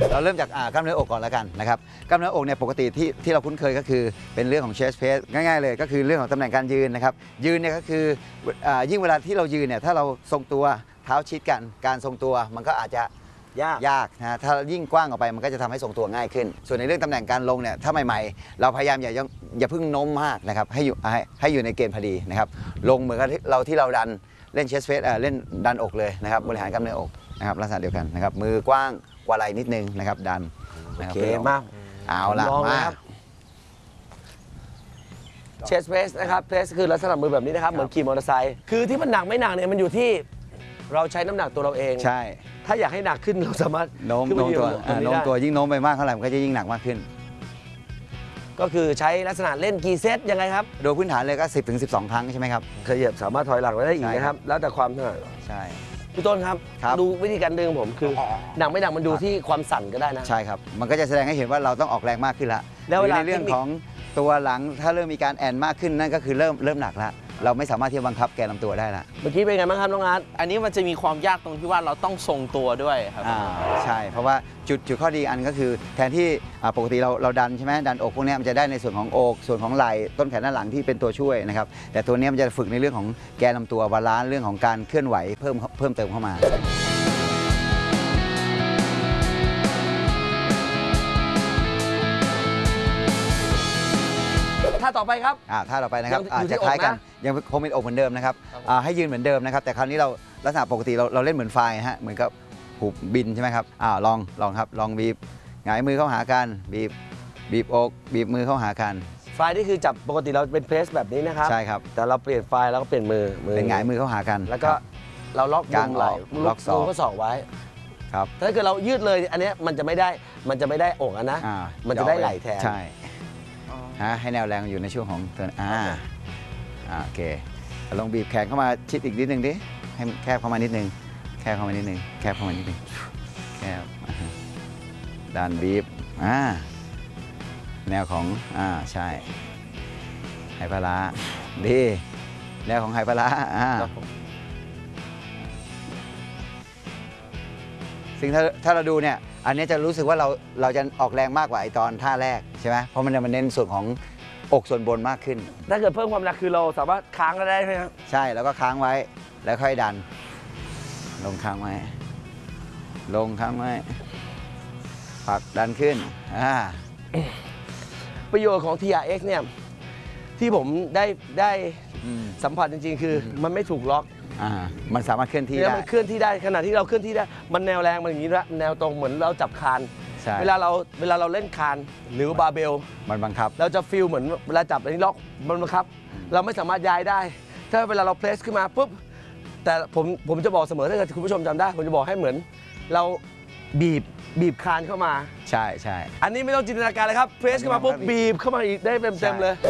เราเริ่มจากกล้ามเนื้ออกก่อนแล้วกันนะครับกล้ามเนื้ออกเนี่ยปกติที่เราคุ้นเคยก็คือเป็นเรื่องของ chest press ง่ายๆเลยก็คือเรื่องของตำแหน่งการยืนนะครับยืนเนี่ยก็คือยิ่งเวลาที่เรายืนเนี่ยถ้าเราทรงตัวเท้าชิดกันการทรงตัวมันก็อาจจะยากนะถ้ายิ่งกว้างออกไปมันก็จะทำให้ทรงตัวง่ายขึ้นส่วนในเรื่องตำแหน่งการลงเนี่ยถ้าใหม่ๆเราพยายามอย่าเพิ่งโน้มมากนะครับให้อยู่ในเกณฑ์พอดีนะครับลงเหมือนกับที่เราดันเล่น chest press เล่นดันอกเลยนะครับบริหารกล้ามเนื้ออกนะครับลักษณะเดียวกันนะครับมือกว้างกว่าไหล่นิดนึงนะครับดันโอเคมากเอาละมาเชสเพรสนะครับเพรสคือลักษณะมือแบบนี้นะครับเหมือนขี่มอเตอร์ไซค์คือที่มันหนักไม่หนักเนี่ยมันอยู่ที่เราใช้น้ำหนักตัวเราเองใช่ถ้าอยากให้หนักขึ้นเราสามารถโน้มตัวยิ่งโน้มไปมากเท่าไหร่มันก็จะยิ่งหนักมากขึ้นก็คือใช้ลักษณะเล่นกี่เซตยังไงครับโดยพื้นฐานเลยก็10-12 ครั้งใช่ไหมครับขยับสามารถถอยหลังได้อีกนะครับแล้วแต่ความถนัดใช่พี่ต้นครับดูวิธีการดึงผมคือหนักไม่หนักมันดูที่ความสั่นก็ได้นะใช่ครับมันก็จะแสดงให้เห็นว่าเราต้องออกแรงมากขึ้นละแล้วในเรื่องของตัวหลังถ้าเริ่มมีการแอนมากขึ้นนั่นก็คือเริ่มหนักละเราไม่สามารถที่จะบังคับแกนลำตัวได้ละเมื่อกี้เป็นไงบ้างครับน้องอาร์ตอันนี้มันจะมีความยากตรงที่ว่าเราต้องทรงตัวด้วยครับใช่เพราะว่าจุดข้อดีอันก็คือแทนที่ปกติเราดันใช่ไหมดันอกพวกนี้มันจะได้ในส่วนของอกส่วนของไหล่ต้นแขนด้านหลังที่เป็นตัวช่วยนะครับแต่ตัวนี้มันจะฝึกในเรื่องของแกนลำตัวบาลานซ์เรื่องของการเคลื่อนไหวเพิ่มเติมเข้ามาท่าต่อไปครับท่าต่อไปนะครับจะคล้ายกันยังคงเป็นอกเหมือนเดิมนะครับให้ยืนเหมือนเดิมนะครับแต่คราวนี้เราลักษณะปกติเราเล่นเหมือนไฟฮะเหมือนกับหูบินใช่ไหมครับลองครับลองบีบหงายมือเข้าหากันบีบอกบีบมือเข้าหากันไฟนี่คือจับปกติเราเป็นเพรสแบบนี้นะครับใช่ครับแต่เราเปลี่ยนไฟแล้วก็เปลี่ยนมือเป็นหงายมือเข้าหากันแล้วก็เราล็อกกลางไหล่ล็อกข้อศอกไว้ครับถ้าเกิดเรายืดเลยอันนี้มันจะไม่ได้อกนะมันจะได้ไหล่แทนใช่ให้แนวแรงอยู่ในช่วงของเทิร์นโอเคลองบีบแขนเข้ามาชิดอีกนิดนึงดิให้แคบเข้ามานิดนึงแคบเข้ามานิดนึงแคบเข้ามานิดนึงแคบดันบีบแนวของใช่ไหปลาร้าดีแนวของไหปลาร้าซึ่งถ้าเราดูเนี่ยอันนี้จะรู้สึกว่าเราจะออกแรงมากกว่าไอตอนท่าแรกใช่ไหมเพราะมันเน้นส่วนของอกส่วนบนมากขึ้นถ้าเกิดเพิ่มความหนักคือเราสามารถค้างได้ไหมครับใช่แล้วก็ค้างไว้แล้วค่อยดันลงค้างไว้ลงค้างไว้ผลักดันขึ้นประโยชน์ของ TRX เนี่ยที่ผมได้สัมผัสจริงๆคือมันไม่ถูกล็อกมันสามารถเคลื่อนที่ได้มันเคลื่อนที่ได้ขณะที่เราเคลื่อนที่ได้มันแนวแรงมันอย่างนี้ละแนวตรงเหมือนเราจับคานเวลาเราเล่นคานหรือบาร์เบลมันบังคับเราจะฟีลเหมือนเวลาจับอันนี้ล็อกมันบังคับเราไม่สามารถย้ายได้ถ้าเวลาเราเพรสขึ้นมาปุ๊บแต่ผมจะบอกเสมอถ้าเกิดคุณผู้ชมจำได้ผมจะบอกให้เหมือนเราบีบคานเข้ามาใช่อันนี้ไม่ต้องจินตนาการเลยครับเพรสขึ้นมาปุ๊บบีบเข้ามาอีกได้เต็มเลย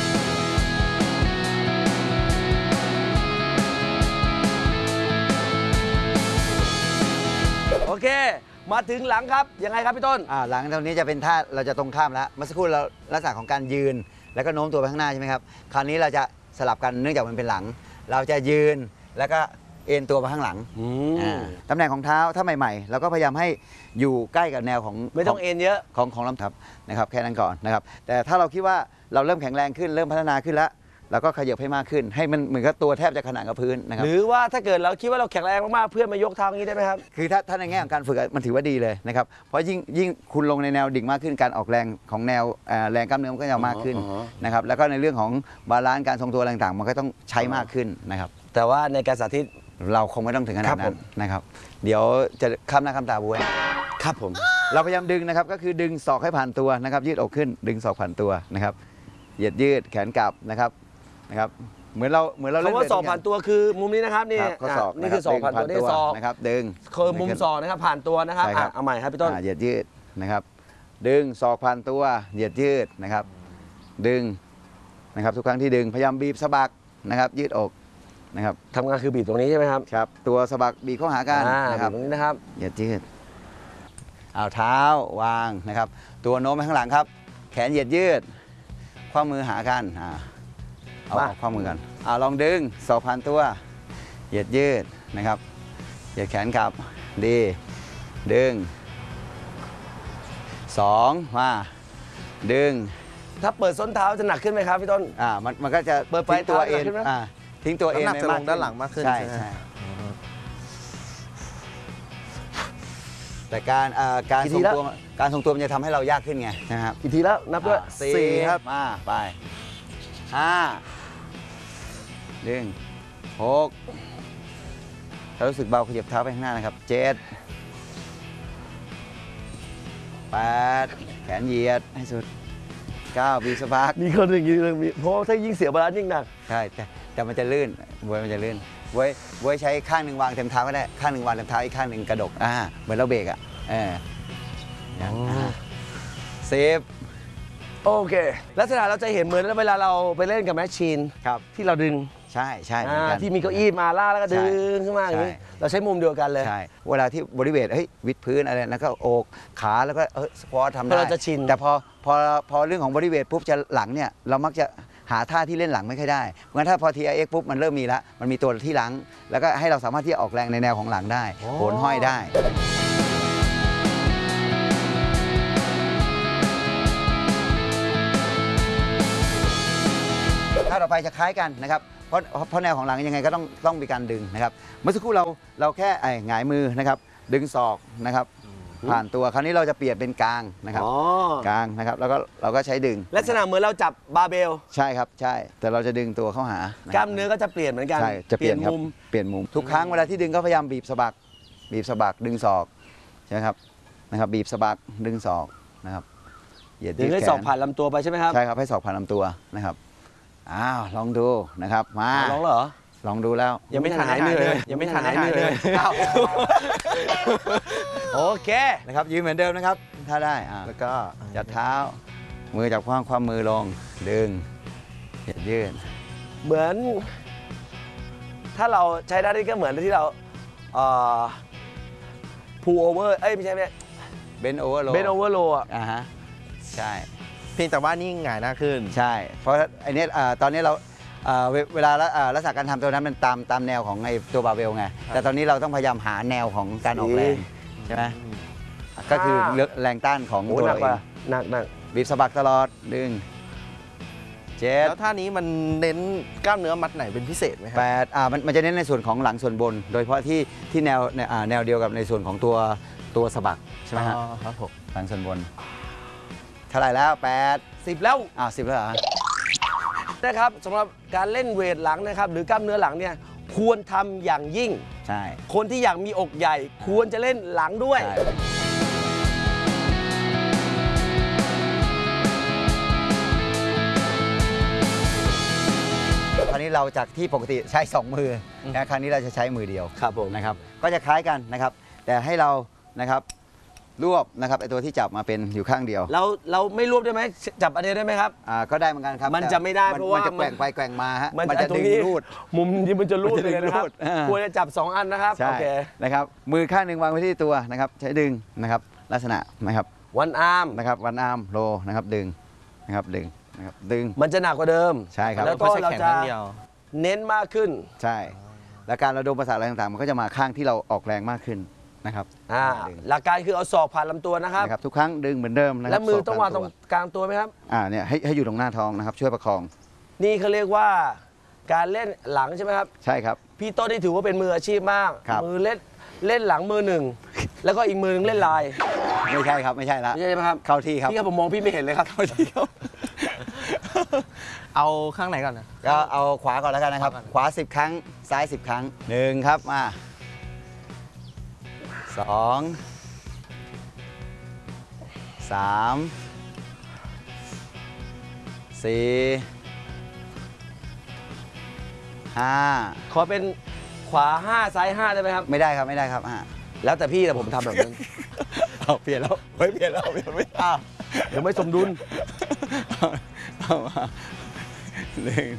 โอเคมาถึงหลังครับยังไงครับพี่ต้นหลังตรงนี้จะเป็นท่าเราจะตรงข้ามแล้วเมื่อสักครู่เราลักษณะของการยืนแล้วก็โน้มตัวไปข้างหน้าใช่ไหมครับคราวนี้เราจะสลับกันเนื่องจากมันเป็นหลังเราจะยืนแล้วก็เอ็นตัวไปข้างหลังตำแหน่งของเท้าถ้าใหม่ๆเราก็พยายามให้อยู่ใกล้กับแนวของไม่ต้องเอ็นเยอะของลำทับนะครับแค่นั้นก่อนนะครับแต่ถ้าเราคิดว่าเราเริ่มแข็งแรงขึ้นเริ่มพัฒนาขึ้นแล้วเราก็ขยับให้มากขึ้นให้มันเหมือนกับตัวแทบจะขนานกับพื้นนะครับหรือว่าถ้าเกิดเราคิดว่าเราแข็งแรงมากๆเพื่อนมายกเท้าอย่างนี้ได้ไหมครับคือถ้าในแง่ของการฝึกมันถือว่าดีเลยนะครับเพราะยิ่งคุณลงในแนวดิ่งมากขึ้นการออกแรงของแนวแรงกล้ามเนื้อมันก็จะมากขึ้นนะครับแล้วก็ในเรื่องของบาลานซ์การทรงตัวต่างๆมันก็ต้องใช้มากขึ้นนะครับแต่ว่าในการสาธิตเราคงไม่ต้องถึงขนาดนั้นนะครับเดี๋ยวจะข้ามหน้าข้ามตาบวยครับผมเราพยายามดึงนะครับก็คือดึงศอกให้ผ่านตัวนะครับยืดอกขึ้นดึงศอกผ่านตัวนะครับเหยียดยืดแขนกลับนะครับเหมือนเราเล่นคำว่าศอกผ่านตัวคือมุมนี้นะครับนี่นี่คือศอกผ่านตัวนี่ศอกนะครับดึงคือมุมศอกนะครับผ่านตัวนะครับเอาใหม่ครับพี่ต้นเหยียดยืดนะครับดึงศอกผ่านตัวเหยียดยืดนะครับดึงนะครับทุกครั้งที่ดึงพยายามบีบสะบักนะครับยืดอกนะครับทำงานคือบีบตรงนี้ใช่ไหมครับครับตัวสะบักบีบเข้าหากันนะครับตรงนี้นะครับเหยียดยืดเอาเท้าวางนะครับตัวโน้มไปข้างหลังครับแขนเหยียดยืดข้อมือหากันเอาข้อมือกันลองดึงศอกผ่านตัวเหยียดยืดนะครับเหยียดแขนกลับดีดึง 2มาดึงถ้าเปิดส้นเท้าจะหนักขึ้นไหมครับพี่ต้นมันก็จะเปิดปลายทิ้งตัวเอ็นเท้าหนักขึ้นไหมทิ้งตัวเอ็นน้ำหนักไม่จะมาลกงด้านหลังมากขึ้นใช่ใช่ไหมใช่แต่การกี่ททีรงแล้วตัวการทรงตัวมันจะทำให้เรายากขึ้นไงนะครับกี่ทีแล้วนับด้วยสี่ครับมาไป5ดึง6ถ้ารู้สึกเบาขยับเท้าไปข้างหน้านะครับ7 8แขนเหยียดให้สุด9บีบสะบักมีคนอย่างนี้เลยเพราะว่าถ้ายิ่งเสียบาลานซ์ยิ่งหนักใช่แต่มันจะลื่นบวยมันจะลื่นบวยใช้ข้างหนึ่งวางเต็มเท้าก็ได้ข้างหนึ่งวางเต็มเท้าอีกข้างหนึ่งกระดกเหมือนเราเบรกอย่าง10 โอเค ลักษณะเราจะเห็นเหมือนเวลาเราไปเล่นกับแมชชีนครับที่เราดึงใช่เหมือนกันที่มีเก้าอี้มาล่ากแล้วก็ดึงขึ้นมาอย่างนี้ใช่เราใช้มุมเดียวกันเลยใช่เวลาที่บริเวณวิดพื้นอะไรแล้วก็อกขาแล้วก็สควอตทำได้เราจะชินแต่พอเรื่องของบริเวณปุ๊บจะหลังเนี่ยเรามักจะหาท่าที่เล่นหลังไม่ค่อยได้เพราะฉะนั้นถ้าพอ TRX ปุ๊บมันเริ่มมีแล้วมันมีตัวที่หลัง แล้วก็ให้เราสามารถที่จะออกแรงในแนวของหลังได้โหนห้อยได้ถ้าต่อไปจะคล้ายกันนะครับเพราะแนวของหลังยังไงก็ต้องมีการดึงนะครับเมื่อสักครู่เราแค่หงายมือนะครับดึงศอกนะครับผ่านตัวคราวนี้เราจะเปลี่ยนเป็นกลางนะครับกลางนะครับแล้วก็เราก็ใช้ดึงลักษณะเหมือนเราจับบาร์เบลใช่ครับใช่แต่เราจะดึงตัวเข้าหานะกล้ามเนื้อก็จะเปลี่ยนเหมือนกันใช่จะเปลี่ยนครับมุมเปลี่ยนมุมทุกครั้งเวลาที่ดึงก็พยายามบีบสะบักดึงศอกใช่ไหมครับบีบสะบักดึงศอกนะครับเหยียดดึงให้แขศอกผ่านลำตัวไปใช่ไหมครับใช่ครับให้ศอกผ่านลำตัวนะครับลองดูนะครับมาลองเหรอลองดูแล้วยังไม่ทันหายเหนื่อยเลยยังไม่ทันหายเหนื่อยเลยโอเคนะครับยืนเหมือนเดิมนะครับถ้าได้แล้วก็จัดเท้ามือจับความมือลงดึงเหยียดยืดเหมือน ถ้าเราใช้ด้านนี้ก็เหมือนที่เราพูโอเวอร์ไม่ใช่เบนโอเวอร์โลเบนโอเวอร์โลอ่ะฮะใช่เพียงแต่ว่านี่หงายหน้าขึ้นใช่เพราะไอ้นี้ตอนนี้เราเวลาลักษณะการทำตัวนั้นมันตามแนวของไอ้ตัวบาร์เบลไงแต่ตอนนี้เราต้องพยายามหาแนวของการออกแรงใช่ไหมก็คือแรงต้านของโอ้ตัวหนักเราเอว่ะงหนักบีบสะบักตลอดดึง7 แล้วท่านี้มันเน้นกล้ามเนื้อมัดไหนเป็นพิเศษไหมครั 8มันจะเน้นในส่วนของหลังส่วนบน โดยเฉพาะที่แนวเดียวกับในส่วนของตัวสะบักใช่ไหมฮะครับผมหลังส่วนบนเท่าไหร่แล้ว8 10 แล้ว 10แล้วเหรอนะครับสำหรับการเล่นเวทหลังนะครับหรือกล้ามเนื้อหลังเนี่ยควรทำอย่างยิ่งใช่คนที่อยากมีอกใหญ่ ควรจะเล่นหลังด้วยใช่คราวนี้เราจากที่ปกติใช้ 2 มือนะคราวนี้เราจะใช้มือเดียวครับผมนะครับก็จะคล้ายกันนะครับแต่ให้เรานะครับรวบนะครับไอตัวที่จับมาเป็นอยู่ข้างเดียวเราไม่รวบได้ไหมจับอันเดียวได้ไหมครับก็ได้เหมือนกันครับมันจะไม่ได้เพราะว่ามันจะแกว่งไปแกว่งมาฮะมันจะตรดึงงนี้รูดมุมนี้มันจะรูดเลยนะครับมันจะดึงรูดควรจะจับ 2 อันนะครับใช่โอเคนะครับมือข้างหนึ่งวางไว้ที่ตัวนะครับใช้ดึงนะครับลักษณะนะครับวันอาร์มนะครับวันอาร์มโลนะครับดึงนะครับดึงนะครับดึงมันจะหนักกว่าเดิมใช่ครับแล้วก็เราจะเดียวเน้นมากขึ้นใช่แล้วการระดมประสาทอะไรต่างๆ มันก็จะมาข้างที่เราออกแรงมากขึ้นนะครับหลักการคือเอาศอกผ่านลำตัวนะครับนะครับทุกครั้งดึงเหมือนเดิมนะครัและมือต้องวางศตกรงผ่นกลางตัวไหมครับเนี่ยให้อยู่ตรงหน้าท้องนะครับช่วยประคองนี่เขาเรียกว่าการเล่นหลังใช่ไหมครับใช่ครับพี่ต้นนี่ถือว่าเป็นมืออาชีพมากครับมือเล่นหลังมือหนึ่ง แล้วก็อีกมือหนึงเล่นลายไม่ใช่ครับไม่ใช่ละไม่ใช่ไหมครับเข้าที่ครับพี่ครับผมมองพี่ไม่เห็นเลยครับเข้าที่ครับเอาข้างไหนก่อนนะก็เอาขวาก่อนแล้วกันนะครับ ขวา 10 ครั้งซ้าย 10 ครั้ง1ครับมา2 3 4 5 ขอเป็นขวา 5 ซ้าย 5 ได้ไหมครับไม่ได้ครับไม่ได้ครับแล้วแต่พี่แต่ผมทำแบบนั้นเอาเปลี่ยนแล้วเฮ้ยเปลี่ยนแล้วเปลี่ยนไม่เอาเดี๋ยวไม่สมดุลเอามาหนึ่ง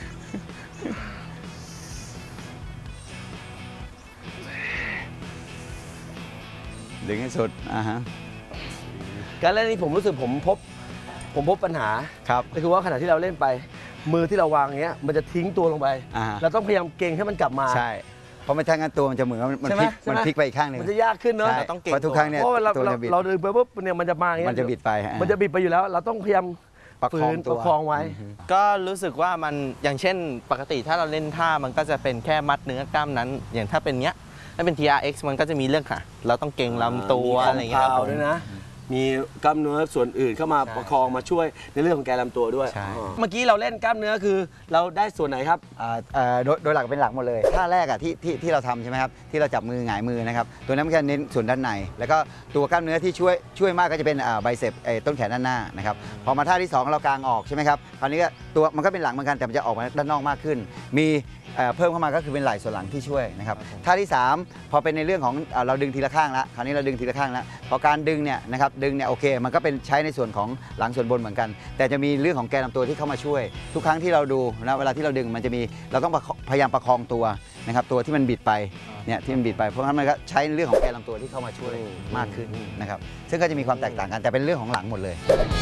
ดึงให้สุดฮะการเล่นนี้ผมรู้สึกผมพบปัญหาครับก็คือว่าขณะที่เราเล่นไป มือที่เราวางอย่างเงี้ยมันจะทิ้งตัวลงไปอ่าฮะเราต้องพยายามเก่งให้มันกลับมาใช่เพราะไม่ทั้งนั้นตัวมันจะเหมือนมันใช่ไหมพลิกใช่ไหมมันพลิกไปอีกข้างหนึ่งมันจะยากขึ้นเนาะใช่เราต้องเก่งเพราะทุกครั้งเนี่ยเพราะเวลาตัวจะบิดเราเดินไปปุ๊บเนี่ยมันจะมาอย่างเงี้ยมันจะบิดไปฮะมันจะบิดไปอยู่แล้ว เราต้องพยายามประคฝืองนตัปวระคองไว้ก็รู้สึกว่ามันอย่างเช่นปกติถ้าเราเล่นท่ามันก็จะเป็นแค่มัดเนื้อกล้ามนั้น อย่างถ้าเป็นเนี้ยถ้าเป็น TRX มันก็จะมีเรื่องค่ะ เราต้องเก่งลำตัวอะไรอย่างเงี้ยครับผมด้วยนะ มีกล้ามเนื้อส่วนอื่นเข้ามาใช่ประคองมาช่วยในเรื่องของแกนลำตัวด้วยใช่เมื่อกี้เราเล่นกล้ามเนื้อคือเราได้ส่วนไหนครับโดยหลักเป็นหลักหมดเลยท่าแรกอ่ะที่เราทำใช่ไหมครับที่เราจับมือหงายมือนะครับตัวนั้นมันจะเน้นส่วนด้านในแล้วก็ตัวกล้ามเนื้อที่ช่วยมากก็จะเป็นไบเซปต้นแขนด้านหน้านะครับพอมาท่าที่2เรากางออกใช่ไหมครับคราวนี้ก็ตัวมันก็เป็นหลังเหมือนกันแต่มันจะออกมาด้านนอกมากขึ้น มีเพิ่มเข้ามาก็คือเป็นไหล่ส่วนหลังที่ช่วยนะครับท่าที่3พอเป็นในเรื่องของเราดึงทีละข้างละคราวนี้เราดึงทีละข้างละพอการดึงเนี่ยนะครับดึงเนี่ยโอเคมันก็เป็นใช้ในส่วนของหลังส่วนบนเหมือนกัน แต่จะมีเรื่องของแกนลำตัวที่เข้ามาช่วย ทุกครั้งที่เราดูนะเวลาที่เราดึงมันจะมีเราต้องพยายามประคองตัวนะครับตัวที่มันบิดไปเนี่ยที่มันบิดไปเพราะฉะนั้นมันก็ใช้เรื่องของแกนลำตัวที่เข้ามาช่วยมากขึ้นนะครับซึ่งก็จะมีความแตกต่างกันแต่เป็นเรื่องของหลังหมดเลย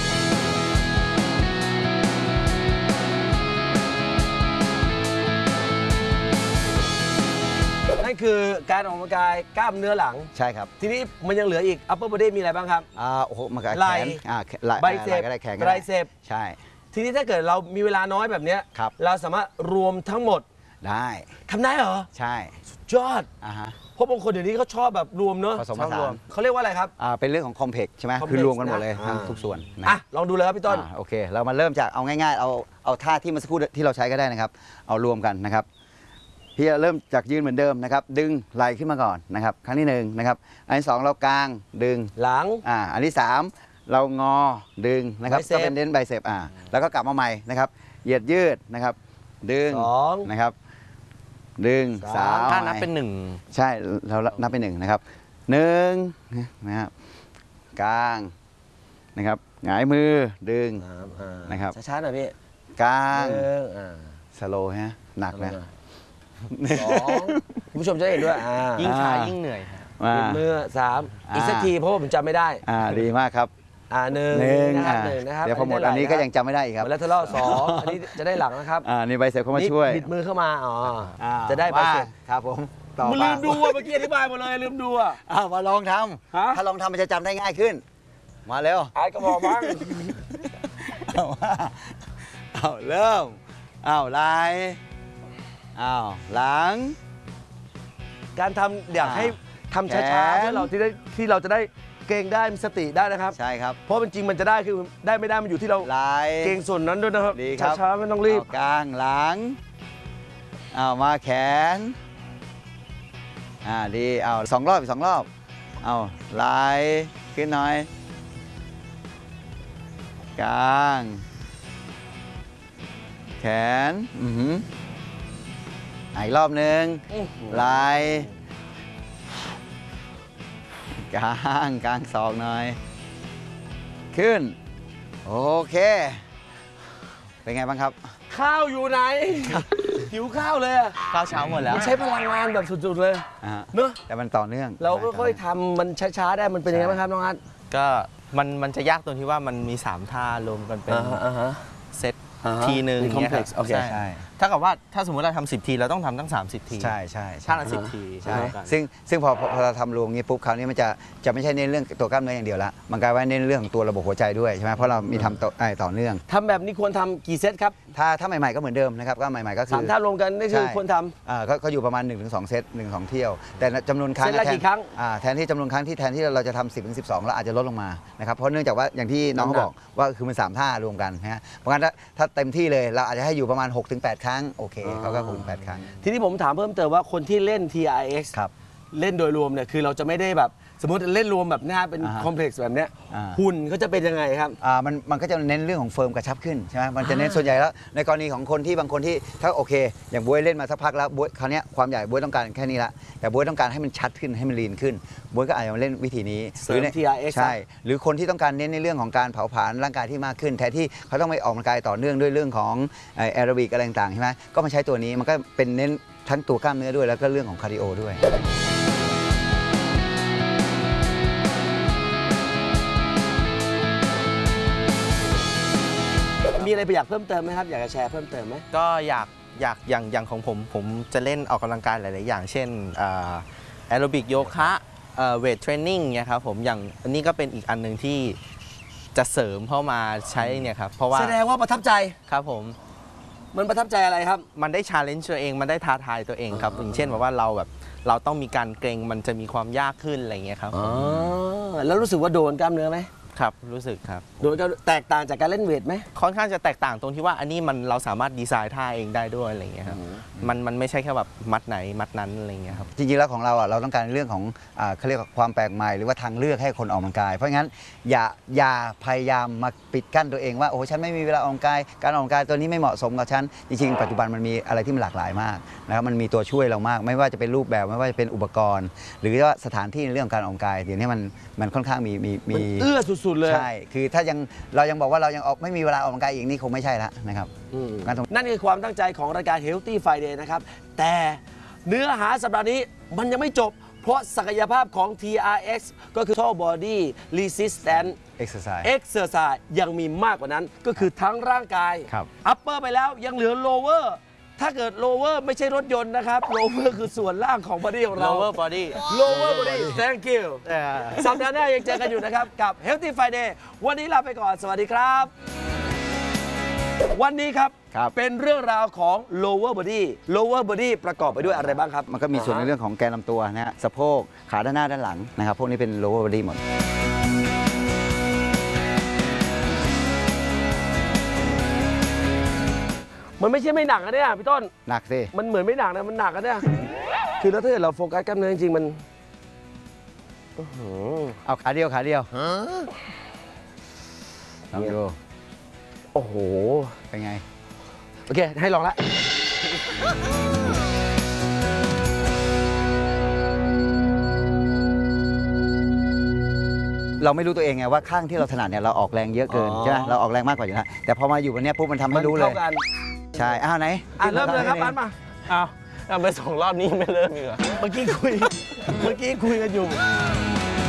นั่นคือการออกกำลังกายกล้ามเนื้อหลังใช่ครับทีนี้มันยังเหลืออีก upper body มีอะไรบ้างครับโอ้โหมันก็ไหล่แขนไหล่ไบเซปก็ได้แขนก็ไตรได้เซปใช่ทีนี้ถ้าเกิดเรามีเวลาน้อยแบบเนี้ยครับเราสามารถรวมทั้งหมดได้ทำได้เหรอใช่ยอดฮะเพราะบางคนเดี๋ยวนี้เขาชอบแบบรวมเนอะผสมผสานชอบรวเขาเรียกว่าอะไรครับเป็นเรื่องของคอมเพล็กใช่ไหม complex คือรวมกันหมดเลยนะทั้งทุกส่วนนะอ่ะลองดูเลยครับพี่ต้นโอเคเรามาเริ่มจากเอาง่ายๆเอาท่าที่เมื่อสักครู่ที่เราใช้ก็ได้นะครับเอารวมกันนะครับพี่จะเริ่มจากยืนเหมือนเดิมนะครับดึงไหล่ขึ้นมาก่อนนะครับครั้งที่1นะครับอันที่2เรากางดึงหลังอันที่3เรางอดึงนะครับไบเซปก็เป็นเน้นไบเซปแล้วก็กลับมาใหม่นะครับเหยียดยืดนะครับดึงสองนะครับดึงสาม 3 ถ้านับเป็นใช่เรานับเป็น1นะครับ1นะครับกางนะครับหงายมือดึง นะครับช้าๆหน่อยพี่กางหนึ่งสโลว์ฮะหนักนะสองคุณผู้ชมจะได้เห็นด้วยๆ ยิ่งช้ายิ่งเหนื่อยฮะมามือสามอีกสักทีเพราะว่าผมจำไม่ได้ดีมากครับหนึ่งหนึ่งนะครับหนึ่งนะครับเดี๋ยวพอหมดอันนี้ก็ยังจำไม่ได้อีกครับแล้วทะเลาะสองอันนี้จะได้หลังนะครับนี่ไบเซปเข้ามาช่วยนี่บิดมือเข้ามาจะได้ไบเซปครับผมต่อมันมาลืมดูเมื่อกี้อธิบายหมดเลยลืมดูอ่ะมาลองทฮะำถ้าลองทำมันจะจำได้ง่ายขึ้น มาเร็วอาร์ตก็บอกบ้างเอาเริ่มไหลหลังการทำอยากให้ทำช้าๆแขนเพื่อเราที่เราจะได้เก่งได้มีสติได้นะครับใช่ครับเพราะเป็นจริงมันจะได้คือได้ไม่ได้มันอยู่ที่เราไหลเก่งส่วนนั้นด้วยนะครับดีครับช้าๆไม่ต้องรีบกลางหลังมาแขนดีสองรอบอีก2 รอบไหลขึ้นหน่อยกลางแขนอีกรอบหนึ่งไหลกลางศอกหน่อยขึ้นโอเคเป็นไงบ้างครับข้าวอยู่ไหน หิวข้าวเลยอะข้าวเช้าหมดแล้วมันใช้พลังงานแบบสุดๆเลย เนอะแต่มันต่อเนื่องเราค่อยๆทำมันช้าๆได้มันเป็นยังไงบ้างครับน้องอาร์ตก็มันจะยากตรงที่ว่ามันมี 3 ท่ารวมกันเป็นเซตอ่าฮะทีหนึ่งมีเนี่ยครับ complex โอเคใช่ถ้ากับว่าถ้าสมมติเราทำ10 ทีเราต้องทำตั้ง30 ทีใช่ท่าละ10 ทีใช่รวมกันซึ่งพอเราทำรวมงี้ปุ๊บคราวนี้มันจะไม่ใช่เน้นเรื่องตัวกล้ามเนื้ออย่างเดียวละมันกลายว่าเน้นเรื่องของตัวระบบหัวใจด้วยใช่ไหมเพราะเรามีทำต่อเนื่องทำแบบนี้ควรทำกี่เซตครับถ้าใหม่ๆก็เหมือนเดิมนะครับก็ใหม่ๆก็คือสามท่ารวมกันนี่คือใช่ควรทำก็อยู่ประมาณ 1-2 เซต 1-2 เที่ยว แต่จำนวนครั้งเซตละกี่ครั้งแทนที่จำนวนครั้งที่แทนที่เราจะทำ10-12เราอาจจะลดลงมานะครับเพราะเนื่องจากว่าอย่างที่น้องเขาบอกว่าคือมัน3ท่ารวมกันนะฮะเพราะงั้นถ้าเต็มที่เลยเราอาจจะให้อยู่ประมาณ 6-8 ครั้งโอเคเขาก็6-8 ครั้งทีนี้ผมถามเพิ่มเติมว่าคนที่เล่น TRX ครับเล่นโดยรวมเนี่ยคือเราจะไม่ได้แบบสมมติเล่นรวมแบบหน้าเป็นอ่าฮะคอมเพล็กซ์แบบเนี้ยอ่าหุ่นเขาจะเป็นยังไงครับมันก็จะเน้นเรื่องของเฟิร์มกระชับขึ้นใช่ไหมมันจะเน้นส่วนใหญ่แล้วในกรณีของคนที่บางคนที่ถ้าโอเค อย่างบ๊วยเล่นมาสักพักแล้วบ๊วยคราวเนี้ยความใหญ่บ๊วยต้องการแค่นี้ละแต่บ๊วยต้องการให้มันชัดขึ้นให้มันลีนขึ้นบ๊วยก็อาจจะมาเล่นวิธีนี้เสริมใน TRX ใช่หรือคนที่ต้องการเน้นในเรื่องของการเผาผลาญร่างกายที่มากขึ้นแทนที่เขาต้องไปออกกำลังกายต่อเนื่องด้วยเรื่องของแอโรบิกอะไรต่างๆใช่ไหมก็มาใช้ตัวนี้มันก็เป็นเน้นทั้งตัวกล้ามเนื้อด้วยแล้วก็เรื่องของคาร์ดิโอด้วยมีอะไรไปอยากเพิ่มเติมไหมครับอยากจะแชร์เพิ่มเติมไหมก็อย่างของผมจะเล่นออกกำลังกายหลาย ๆ อย่าง เช่นแอโรบิกโยคะเวทเทรนนิ่งเนี่ยครับผมอย่างอันนี้ก็เป็นอีกอันหนึ่งที่จะเสริมเข้ามาใช้เนี่ยครับเพราะว่าแสดงว่าประทับใจครับผมมันประทับใจอะไรครับมันได้ชาเลนจ์ตัวเองมันได้ท้าทายตัวเองครับอย่างเช่นแบบว่าเราต้องมีการเกรงมันจะมีความยากขึ้นอะไรอย่างเงี้ยครับอ๋อ แล้วรู้สึกว่าโดนกล้ามเนื้อไหมครับรู้สึกครับโดนกล้ามเนื้อแตกต่างจากการเล่นเวทไหมค่อนข้างจะแตกต่างตรงที่ว่าอันนี้เราสามารถดีไซน์ท่าเองได้ด้วยอะไรอย่างเงี้ยครับมันไม่ใช่แค่แบบมัดไหนมัดนั้นอะไรอย่างเงี้ยครับจริงๆ แล้วของเราเราต้องการเรื่องของเขาเรียกว่าความแปลกใหม่หรือว่าทางเลือกให้คนออกกำลังกาย เพราะงั้นอย่าพยายามมาปิดกั้นตัวเองว่าโอ้ฉันไม่มีเวลาออกกำลังกายการออกกำลังกายตัวนี้ไม่เหมาะสมกับฉันจริงๆปัจจุบันมันมีอะไรที่มันหลากหลายมากนะครับมันมีตัวช่วยเรามาก ไม่ว่าจะเป็นรูปแบบไม่ว่าจะเป็นอุปกรณ์ หรือว่าสถานที่ในเรื่องของการออกกำลังกายเดี๋ยวนี้มันค่อนข้างมีมันเอื้อสุดๆเลยใช่คือถ้าเรายังบอกว่าเรายังไม่มีเวลาออกกำลังกายอีกนี่คงไม่ใช่ละนะครับนั่นคือความตั้งใจของรายการ Healthy Friday นะครับ แต่เนื้อหาสัปดาห์นี้มันยังไม่จบ เพราะศักยภาพของ TRX ก็คือ Total Body Resistance exercise Exercise ยังมีมากกว่านั้นก็คือทั้งร่างกายครับ Upper ไปแล้วยังเหลือ Lower ถ้าเกิด Lower ไม่ใช่รถยนต์นะครับ Lower คือส่วนล่างของ body ของเรา lower body Lower Body Thank you สัปดาห์หน้ายังเจอกันอยู่นะครับ กับ Healthy Friday วันนี้ลาไปก่อนสวัสดีครับ วันนี้ครับครับเป็นเรื่องราวของ lower body ประกอบไปด้วยอะไรบ้างครับมันก็มีส่วนในเรื่องของแกนลำตัวนะฮะสะโพกขาด้านหน้าด้านหลังนะครับพวกนี้เป็น lower body หมดมันไม่ใช่ไม่หนักนะเนี่ยพี่ต้นหนักสิมันเหมือนไม่หนักนะมันหนักนะเนี่ยคือแล้วถ้าเกิดเราโฟกัสกล้ามเนื้อจริงๆมันอื้อหือเอาขาเดียวลองดูโอ้โหเป็นไงโอเค ให้ลองละเราไม่รู้ตัวเองไงว่าข้างที่เราถนัดเนี่ยเราออกแรงเยอะเกินใช่ไหมเราออกแรงมากกว่าอยู่แล้วแต่พอมาอยู่วันนี้ปุ๊บมันทำให้รู้เลยเท่ากันใช่อ้าวไหนเริ่มเลยครับอันมาอ้าวทำไป2 รอบนี้ไม่เริ่มอีกเหรอเมื่อกี้คุยกันอยู่